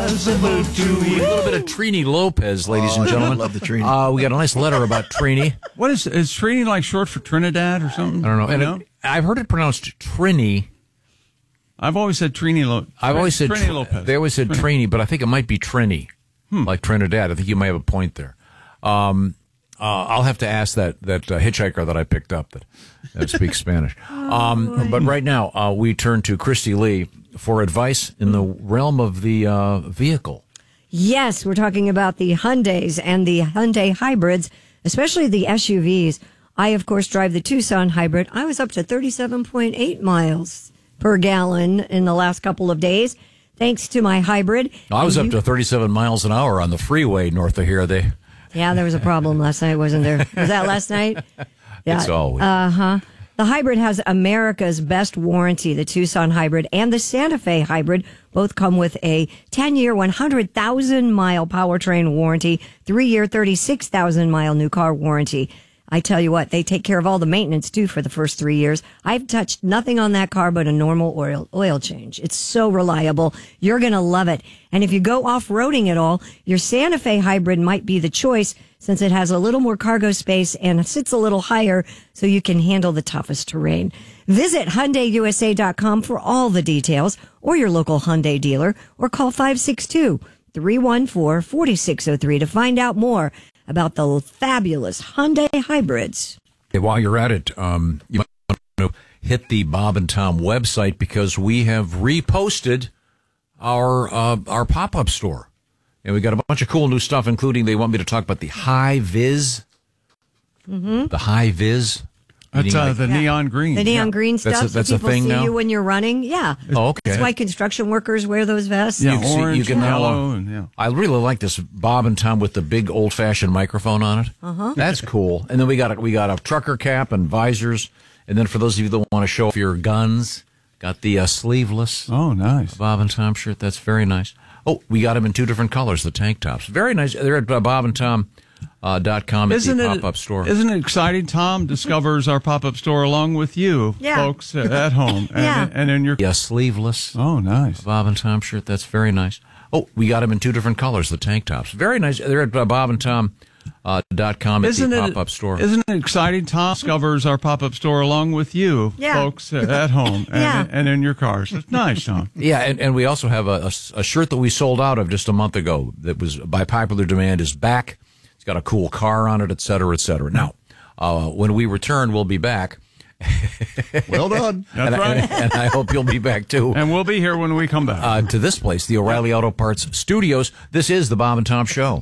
impossible to eat. A little bit of Trini Lopez, ladies and gentlemen. I love the Trini. We got a nice letter about Trini. What is Trini like short for Trinidad or something? I don't know. And I've heard it pronounced Trini. I've always said Trini Lopez. I've always said Trini Lopez. They always said Trini, but I think it might be Trini, like Trinidad. I think you may have a point there. I'll have to ask that hitchhiker that I picked up that speaks Spanish. But right now, we turn to Christy Lee for advice in the realm of the vehicle. Yes, we're talking about the Hyundais and the Hyundai hybrids, especially the SUVs. I, of course, drive the Tucson hybrid. I was up to 37.8 miles per gallon in the last couple of days, thanks to my hybrid. I was up to 37 miles an hour on the freeway north of here. Yeah, there was a problem last night, wasn't there? Was that last night? Yeah. It's always. The hybrid has America's best warranty. The Tucson hybrid and the Santa Fe hybrid both come with a 10-year, 100,000-mile powertrain warranty, 3-year, 36,000-mile new car warranty. I tell you what, they take care of all the maintenance, too, for the first 3 years. I've touched nothing on that car but a normal oil change. It's so reliable. You're going to love it. And if you go off-roading at all, your Santa Fe hybrid might be the choice since it has a little more cargo space and sits a little higher so you can handle the toughest terrain. Visit HyundaiUSA.com for all the details or your local Hyundai dealer or call 562-314-4603 to find out more about the fabulous Hyundai hybrids. Hey, while you're at it, you might want to hit the Bob and Tom website because we have reposted our pop-up store. And we got a bunch of cool new stuff, including they want me to talk about the High Vis. Mm-hmm. The High Vis. That's the neon green. The neon green stuff. That's so a people thing see now? you when you're running. Yeah. Oh, okay. That's why construction workers wear those vests. Yeah, you can yellow. I really like this Bob and Tom with the big old-fashioned microphone on it. Uh-huh. That's cool. And then we got a trucker cap and visors. And then for those of you that want to show off your guns, got the sleeveless. Oh, nice. Bob and Tom shirt. That's very nice. Oh, we got them in 2 different colors, the tank tops. Very nice. They're at bobandtom.com at the pop-up store. Isn't it exciting? Tom discovers our pop-up store along with you, folks, at home and in your... Yeah, sleeveless. Oh, nice. Bob and Tom shirt. That's very nice. Oh, we got them in 2 different colors, the tank tops. Very nice. They're at bobandtom.com at the pop-up store. Isn't it exciting? Tom discovers our pop-up store along with you, folks, at home and in your cars. It's nice, Tom. Yeah, and we also have a shirt that we sold out of just a month ago that was by popular demand is back. It's got a cool car on it, et cetera, et cetera. Now, when we return, we'll be back. Well done. That's right. And I hope you'll be back, too. And we'll be here when we come back. To this place, the O'Reilly Auto Parts Studios. This is the Bob and Tom Show.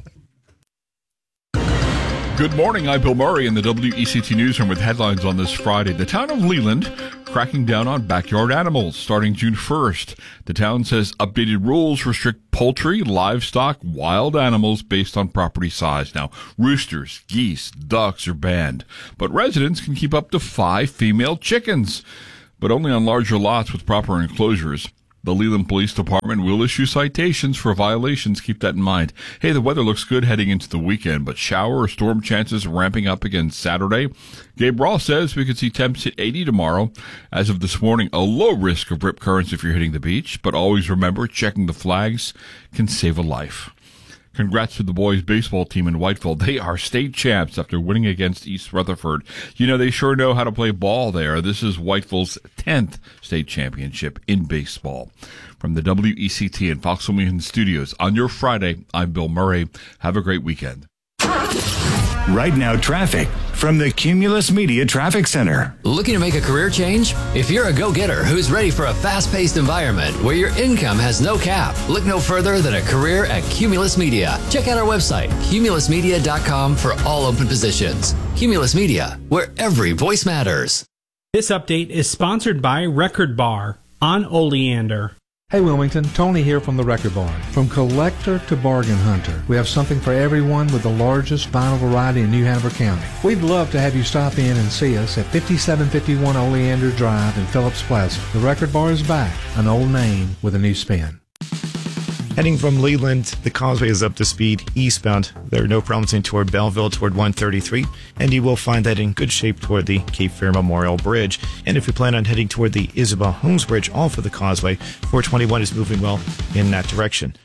Good morning, I'm Bill Murray in the WECT Newsroom with headlines on this Friday. The town of Leland cracking down on backyard animals starting June 1st. The town says updated rules restrict poultry, livestock, wild animals based on property size. Now, roosters, geese, ducks are banned, but residents can keep up to 5 female chickens, but only on larger lots with proper enclosures. The Leland Police Department will issue citations for violations. Keep that in mind. Hey, the weather looks good heading into the weekend, but shower or storm chances ramping up again Saturday. Gabe Ross says we could see temps hit 80 tomorrow. As of this morning, a low risk of rip currents if you're hitting the beach, but always remember checking the flags can save a life. Congrats to the boys baseball team in Whiteville. They are state champs after winning against East Rutherford. You know, they sure know how to play ball there. This is Whiteville's 10th state championship in baseball. From the WECT and Foxwell Meehan Studios on your Friday, I'm Bill Murray. Have a great weekend. Right now, traffic from the Cumulus Media Traffic Center. Looking to make a career change? If you're a go-getter who's ready for a fast-paced environment where your income has no cap, look no further than a career at Cumulus Media. Check out our website, cumulusmedia.com, for all open positions. Cumulus Media, where every voice matters. This update is sponsored by Record Bar on Oleander. Hey Wilmington, Tony here from the Record Bar. From collector to bargain hunter, we have something for everyone with the largest vinyl variety in New Hanover County. We'd love to have you stop in and see us at 5751 Oleander Drive in Phillips Plaza. The Record Bar is back, an old name with a new spin. Heading from Leland, the causeway is up to speed eastbound. There are no problems in toward Belleville toward 133, and you will find that in good shape toward the Cape Fear Memorial Bridge. And if you plan on heading toward the Isabel Holmes Bridge off of the causeway, 421 is moving well in that direction.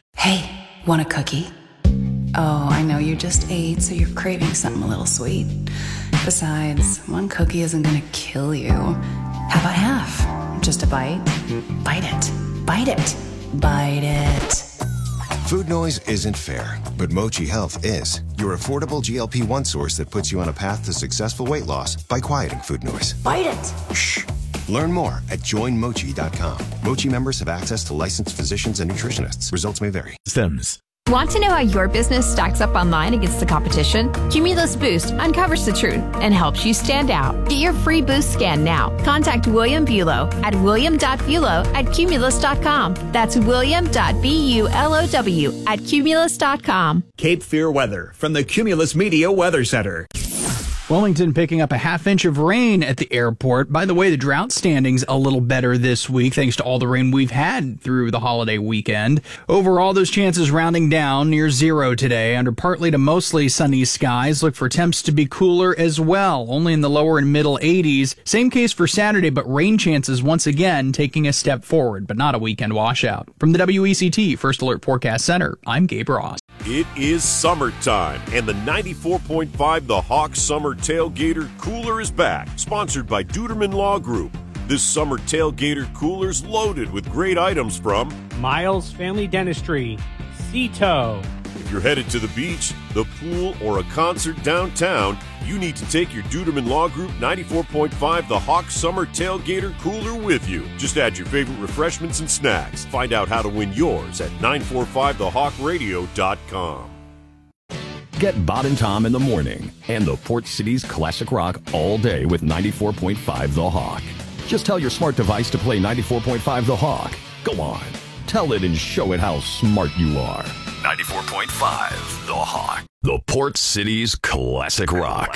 Hey, want a cookie? Oh, I know you just ate, so you're craving something a little sweet. Besides, one cookie isn't gonna kill you. How about half? Just a bite? Bite it. Bite it. Bite it. Food noise isn't fair, but Mochi Health is. Your affordable GLP-1 source that puts you on a path to successful weight loss by quieting food noise. Bite it. Shh. Learn more at joinmochi.com. Mochi members have access to licensed physicians and nutritionists. Results may vary. Stems. Want to know how your business stacks up online against the competition? Cumulus Boost uncovers the truth and helps you stand out. Get your free Boost scan now. Contact William Bulow at william.bulow@cumulus.com. That's william.bulow at cumulus.com. Cape Fear weather from the Cumulus Media Weather Center. Wellington picking up a half inch of rain at the airport. By the way, the drought standing's a little better this week thanks to all the rain we've had through the holiday weekend. Overall, those chances rounding down near zero today. Under partly to mostly sunny skies, look for temps to be cooler as well, only in the lower and middle 80s. Same case for Saturday, but rain chances once again taking a step forward, but not a weekend washout. From the WECT First Alert Forecast Center, I'm Gabe Ross. It is summertime, and the 94.5 The Hawk Summer Tailgater Cooler is back, sponsored by Duderman Law Group. This summer tailgater cooler's loaded with great items from Miles Family Dentistry, Cito. If you're headed to the beach, the pool, or a concert downtown, you need to take your Duderman Law Group 94.5 The Hawk Summer Tailgater Cooler with you. Just add your favorite refreshments and snacks. Find out how to win yours at 945thehawkradio.com. Get Bob and Tom in the morning and the Port City's classic rock all day with 94.5 The Hawk. Just tell your smart device to play 94.5 The Hawk. Go on, tell it and show it how smart you are. 94.5 The Hawk. The Port City's classic rock.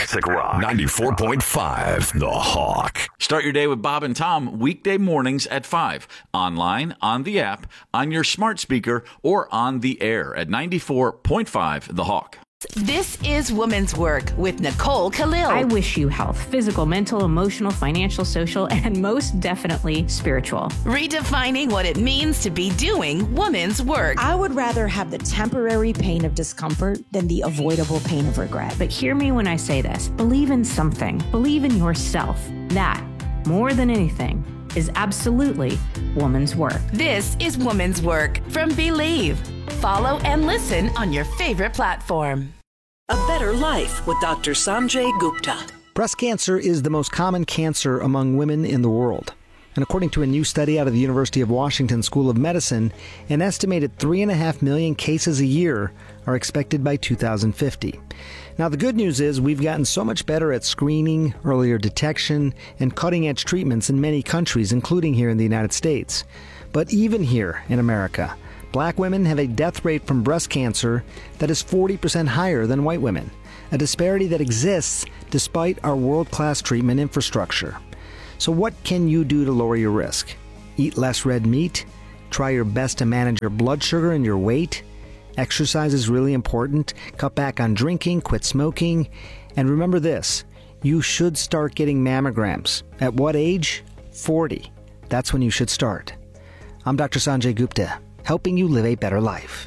94.5 The Hawk. Start your day with Bob and Tom weekday mornings at 5. Online, on the app, on your smart speaker, or on the air at 94.5 The Hawk. This is Woman's Work with Nicole Khalil. I wish you health, physical, mental, emotional, financial, social, and most definitely spiritual. Redefining what it means to be doing woman's work. I would rather have the temporary pain of discomfort than the avoidable pain of regret. But hear me when I say this. Believe in something. Believe in yourself. That, more than anything, is absolutely woman's work. This is Woman's Work from Believe. Follow and listen on your favorite platform. A Better Life with Dr. Sanjay Gupta. Breast cancer is the most common cancer among women in the world. And according to a new study out of the University of Washington School of Medicine, an estimated 3.5 million cases a year are expected by 2050. Now, the good news is we've gotten so much better at screening, earlier detection, and cutting-edge treatments in many countries, including here in the United States. But even here in America, Black women have a death rate from breast cancer that is 40% higher than white women, a disparity that exists despite our world-class treatment infrastructure. So what can you do to lower your risk? Eat less red meat? Try your best to manage your blood sugar and your weight? Exercise is really important. Cut back on drinking, quit smoking. And remember this, you should start getting mammograms. At what age? 40. That's when you should start. I'm Dr. Sanjay Gupta, helping you live a better life.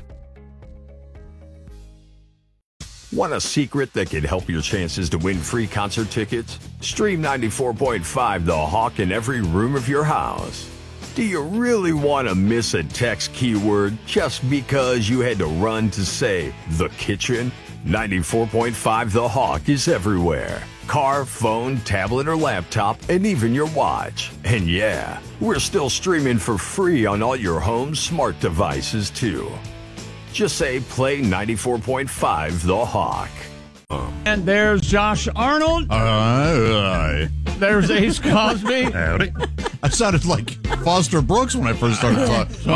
Want a secret that could help your chances to win free concert tickets? Stream 94.5 The Hawk in every room of your house. Do you really want to miss a text keyword just because you had to run to say the kitchen? 94.5 The Hawk is everywhere. Car, phone, tablet, or laptop, and even your watch. And yeah, we're still streaming for free on all your home smart devices too. Just say play 94.5 The Hawk. And there's Josh Arnold. There's Ace Cosby. Howdy. I sounded like Foster Brooks when I first started talking.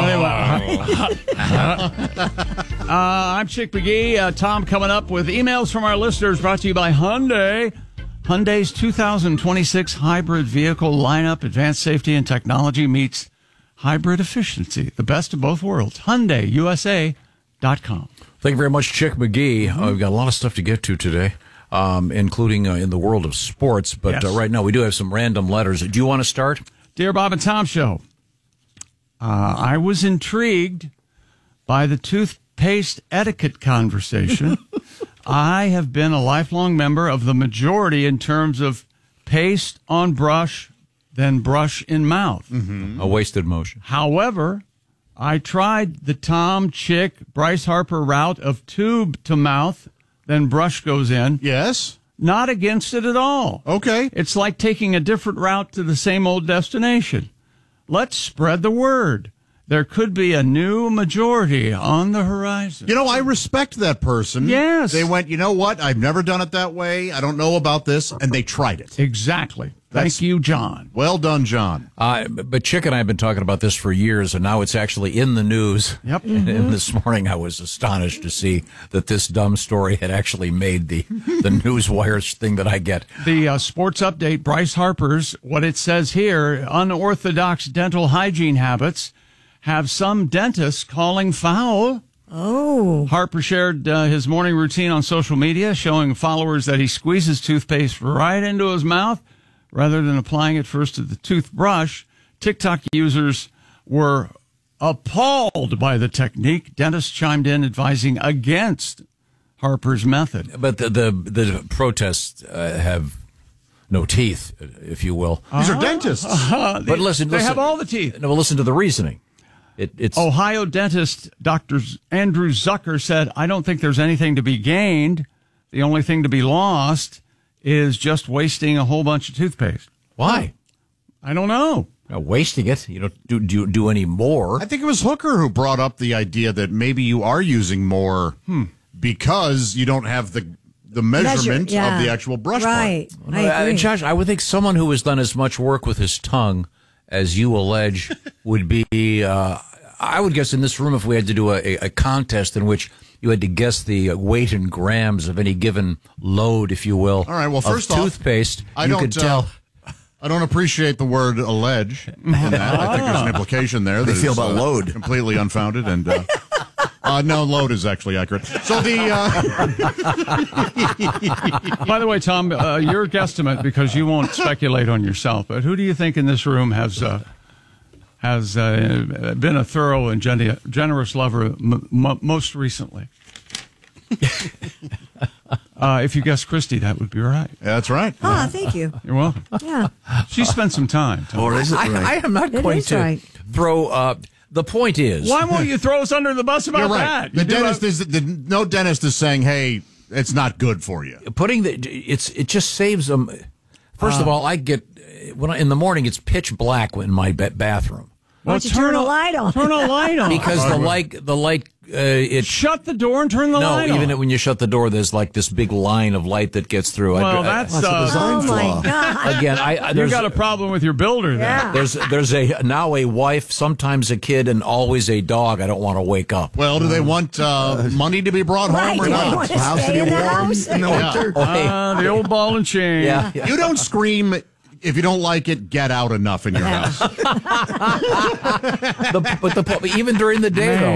I'm Chick McGee. Tom coming up with emails from our listeners brought to you by Hyundai. Hyundai's 2026 hybrid vehicle lineup, advanced safety and technology meets hybrid efficiency. The best of both worlds. HyundaiUSA.com. Thank you very much, Chick McGee. We've got a lot of stuff to get to today, including in the world of sports. But Yes. right now, we do have some random letters. Do you want to start? Dear Bob and Tom Show, I was intrigued by the toothpaste etiquette conversation. I have been a lifelong member of the majority in terms of paste on brush, then brush in mouth. A wasted motion. However, I tried the Tom, Chick, Bryce Harper route of tube to mouth, then brush goes in. Yes. Not against it at all. Okay. It's like taking a different route to the same old destination. Let's spread the word. There could be a new majority on the horizon. You know, I respect that person. Yes. They went, you know what? I've never done it that way. I don't know about this. And they tried it. Exactly. Thank you, John. Well done, John. But Chick and I have been talking about this for years, and now it's actually in the news. Yep. And this morning I was astonished to see that this dumb story had actually made the Newswire thing that I get. The sports update, Bryce Harper's, what it says here, unorthodox dental hygiene habits have some dentists calling foul. Oh. Harper shared his morning routine on social media, showing followers that he squeezes toothpaste right into his mouth rather than applying it first to the toothbrush. TikTok users were appalled by the technique. Dentists chimed in advising against Harper's method. But the protests have no teeth, if you will. These are dentists. But listen, they have all the teeth. No, listen to the reasoning. It's Ohio dentist Dr. Andrew Zucker said, I don't think there's anything to be gained. The only thing to be lost is just wasting a whole bunch of toothpaste. Why? I don't know. Wasting it. You don't do any more. I think it was Hooker who brought up the idea that maybe you are using more because you don't have the measurement of the actual brush right. part. I agree. Josh, I would think someone who has done as much work with his tongue as you allege would be, I would guess in this room, if we had to do a contest in which you had to guess the weight in grams of any given load, if you will. All right, well, first of off, toothpaste, I you don't could tell. I don't appreciate the word allege in that. I think there's an implication there. They that feel is, about load. Completely unfounded. And no, load is actually accurate. So By the way, Tom, your guesstimate, because you won't speculate on yourself, but who do you think in this room has been a thorough and generous lover most recently? If you guess Christy, that would be right. Yeah, that's right. Oh, thank you. You're welcome. Yeah. She spent some time. Or is it right? I am not It going is to right. throw. The point is, Why won't you throw us under the bus about You're right. that? No dentist is saying, hey, it's not good for you. putting it just saves them. First of all, I get in the morning. It's pitch black in my bathroom. Why don't you turn a light on? Turn a light on. Because the light. Shut the door and turn the light on. No, even when you shut the door, there's like this big line of light that gets through. Well, that's a design Oh my God. Again, you got a problem with your builder there. Yeah. There's now a wife, sometimes a kid, and always a dog. I don't want to wake up. Well, do they want money to be brought Right, home or do they not? want to stay in the house? in the winter? The old ball and chain. Yeah. You don't scream. If you don't like it, get out enough in your house. But even during the day, though.